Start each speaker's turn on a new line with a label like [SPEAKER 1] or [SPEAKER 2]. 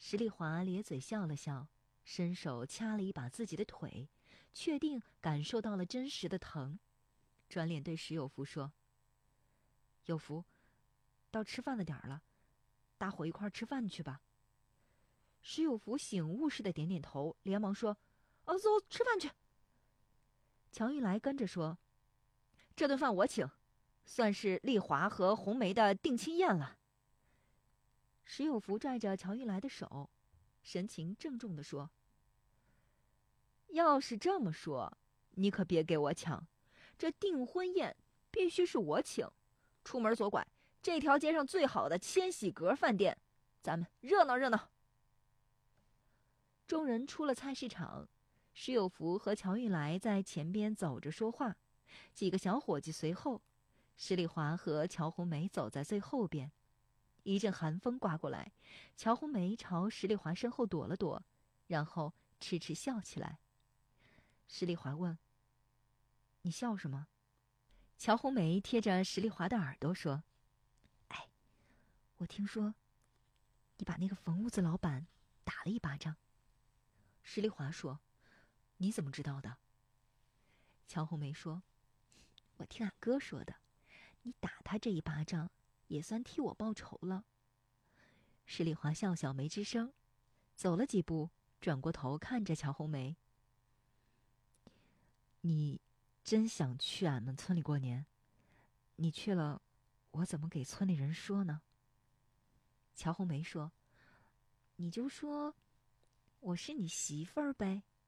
[SPEAKER 1] 石丽华咧嘴笑了笑，伸手掐了一把自己的腿，确定感受到了真实的疼，转脸对石有福说：“有福，到吃饭的点儿了，大伙一块儿吃饭去吧。”石有福醒悟似的点点头，连忙说：“哦，走，吃饭去。”乔玉来跟着说：“这顿饭我请，算是丽华和红梅的定亲宴了。”石有福拽着乔玉来的手，神情郑重地说：“要是这么说，你可别给我抢，这订婚宴必须是我请。出门左拐，这条街上最好的千禧阁饭店，咱们热闹热闹。”众人出了菜市场，石有福和乔玉来在前边走着说话，几个小伙计随后，石丽华和乔红梅走在最后边。一阵寒风刮过来，乔红梅朝石丽华身后躲了躲，然后痴痴笑起来。石丽华问：“你笑什么？”乔红梅贴着石丽华的耳朵说：“哎，我听说你把那个冯屋子老板打了一巴掌。”石丽华说：“你怎么知道的？”乔红梅说：“我听俺哥说的，你打他这一巴掌也算替我报仇了。”石丽华笑笑没吱声，走了几步，转过头看着乔红梅：“你真想去俺们村里过年？你去了，我怎么给村里人说呢？”乔红梅说：“你就说我是你媳妇儿呗。”